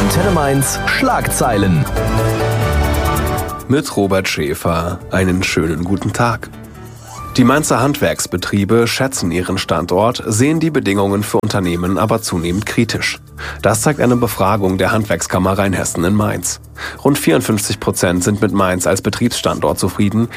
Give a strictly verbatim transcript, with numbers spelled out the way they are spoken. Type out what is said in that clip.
Antenne Mainz Schlagzeilen. Mit Robert Schäfer einen schönen guten Tag. Die Mainzer Handwerksbetriebe schätzen ihren Standort, sehen die Bedingungen für Unternehmen aber zunehmend kritisch. Das zeigt eine Befragung der Handwerkskammer Rheinhessen in Mainz. Rund vierundfünfzig Prozent sind mit Mainz als Betriebsstandort zufrieden,